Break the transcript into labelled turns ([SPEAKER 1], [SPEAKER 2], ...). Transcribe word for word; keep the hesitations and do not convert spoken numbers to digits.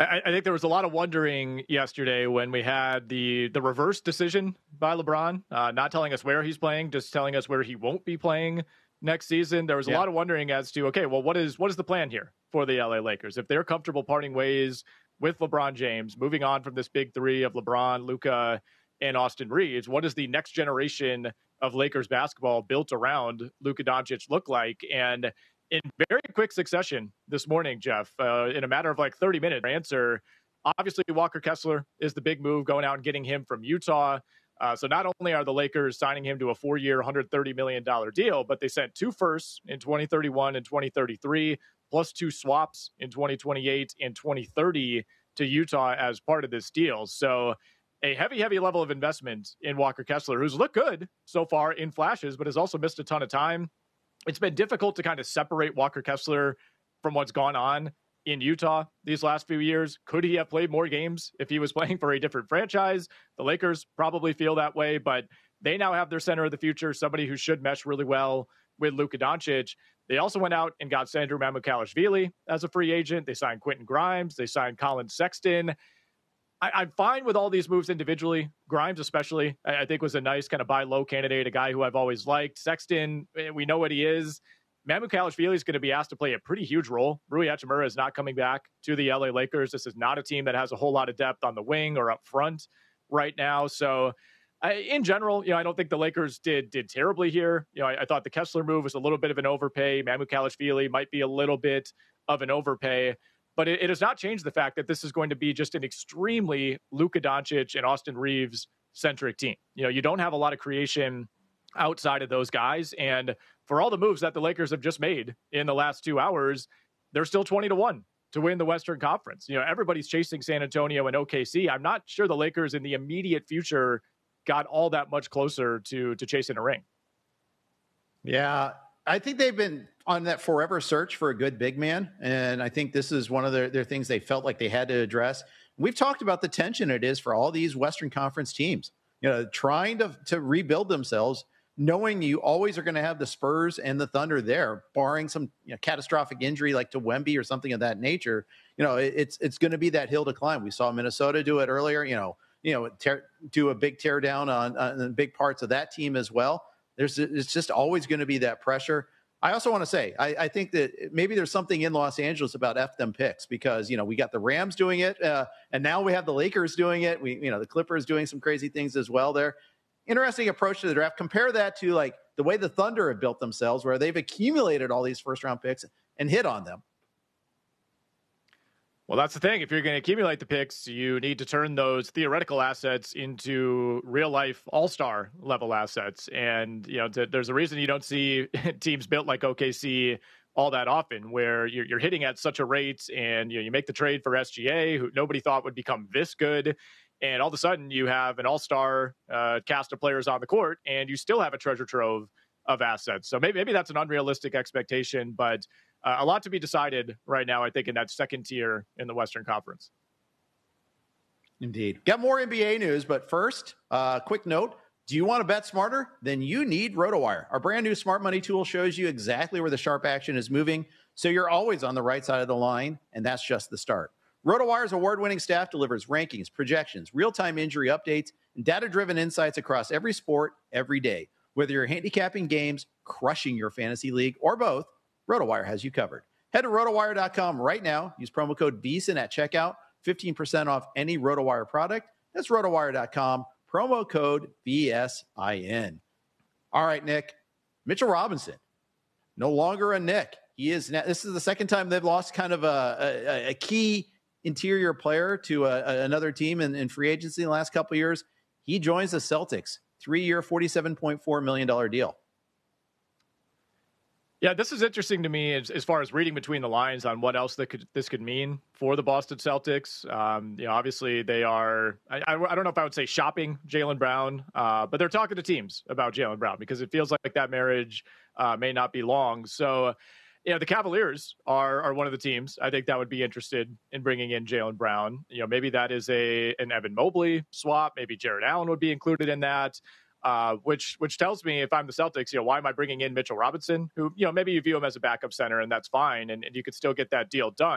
[SPEAKER 1] I, I think there was a lot of wondering yesterday when we had the the reverse decision by LeBron, uh, not telling us where he's playing, just telling us where he won't be playing next season. There was a
[SPEAKER 2] Yeah.
[SPEAKER 1] lot of wondering as to, okay, well, what is what is the plan here for the L A Lakers? If they're comfortable parting ways with LeBron James, moving on from this big three of LeBron, Luka, and Austin Reeves, what does the next generation of Lakers basketball built around Luka Doncic look like? And in very quick succession this morning, Jeff, uh, in a matter of like thirty minutes, answer, obviously Walker Kessler is the big move, going out and getting him from Utah. Uh, so not only are the Lakers signing him to a four-year, one hundred thirty million dollars deal, but they sent two firsts in twenty thirty-one and twenty thirty-three, plus two swaps in twenty twenty-eight and twenty thirty to Utah as part of this deal. So a heavy, heavy level of investment in Walker Kessler, who's looked good so far in flashes, but has also missed a ton of time. It's been difficult to kind of separate Walker Kessler from what's gone on in Utah these last few years. Could he have played more games if he was playing for a different franchise? The Lakers probably feel that way, but they now have their center of the future, somebody who should mesh really well with Luka Doncic. They also went out and got Sandro Mamukelashvili as a free agent. They signed Quentin Grimes. They signed Colin Sexton. I, I'm fine with all these moves individually. Grimes especially, I, I think, was a nice kind of buy low candidate, a guy who I've always liked. Sexton, we know what he is. Mamukelashvili is going to be asked to play a pretty huge role. Rui Hachimura is not coming back to the L A Lakers. This is not a team that has a whole lot of depth on the wing or up front right now. So I, in general, you know, I don't think the Lakers did did terribly here. You know, I, I thought the Kessler move was a little bit of an overpay. Mamukelashvili might be a little bit of an overpay. But it, it does not change the fact that this is going to be just an extremely Luka Doncic and Austin Reeves centric team. You know, you don't have a lot of creation outside of those guys. And for all the moves that the Lakers have just made in the last two hours, they're still twenty to one to win the Western Conference. You know, everybody's chasing San Antonio and O K C. I'm not sure the Lakers in the immediate future got all that much closer to, to chasing a ring.
[SPEAKER 2] Yeah. I think they've been on that forever search for a good big man. And I think this is one of their, their things they felt like they had to address. We've talked about the tension it is for all these Western Conference teams, you know, trying to, to rebuild themselves, knowing you always are going to have the Spurs and the Thunder there, barring some you know, catastrophic injury like to Wemby or something of that nature. You know, it, it's it's going to be that hill to climb. We saw Minnesota do it earlier, you know, you know, tear, do a big tear down on, on big parts of that team as well. There's, it's just always going to be that pressure. I also want to say, I, I think that maybe there's something in Los Angeles about F them picks because, you know, we got the Rams doing it uh, and now we have the Lakers doing it. We, you know, the Clippers doing some crazy things as well there. Interesting approach to the draft. Compare that to like the way the Thunder have built themselves where they've accumulated all these first round picks and hit on them.
[SPEAKER 1] Well, that's the thing. If you're going to accumulate the picks, you need to turn those theoretical assets into real life all-star level assets. And, you know, to, there's a reason you don't see teams built like O K C all that often, where you're, you're hitting at such a rate and, you know, you make the trade for S G A, who nobody thought would become this good. And all of a sudden you have an all-star uh, cast of players on the court and you still have a treasure trove of assets. So maybe, maybe that's an unrealistic expectation, but Uh, a lot to be decided right now, I think, in that second tier in the Western Conference.
[SPEAKER 2] Indeed. Got more N B A news, but first, uh, quick note. Do you want to bet smarter? Then you need RotoWire. Our brand new smart money tool shows you exactly where the sharp action is moving, so you're always on the right side of the line, and that's just the start. RotoWire's award-winning staff delivers rankings, projections, real-time injury updates, and data-driven insights across every sport, every day. Whether you're handicapping games, crushing your fantasy league, or both, RotoWire has you covered. Head to rotowire dot com right now. Use promo code VEASAN at checkout. fifteen percent off any RotoWire product. That's rotowire dot com. Promo code V S I N. All right, Nick. Mitchell Robinson. No longer a Nick. He is now, this is the second time they've lost kind of a, a, a key interior player to a, a, another team in, in free agency in the last couple of years. He joins the Celtics. Three-year, forty-seven point four million dollars deal.
[SPEAKER 1] Yeah, this is interesting to me as, as far as reading between the lines on what else that could this could mean for the Boston Celtics. Um, you know, obviously they are. I, I, I don't know if I would say shopping Jaylen Brown, uh, but they're talking to teams about Jaylen Brown because it feels like that marriage uh, may not be long. So, you know, the Cavaliers are are one of the teams I think that would be interested in bringing in Jaylen Brown. You know, maybe that is a an Evan Mobley swap. Maybe Jared Allen would be included in that. Uh, which which tells me if I'm the Celtics, you know, why am I bringing in Mitchell Robinson, who, you know, maybe you view him as a backup center and that's fine, and, and you could still get that deal done.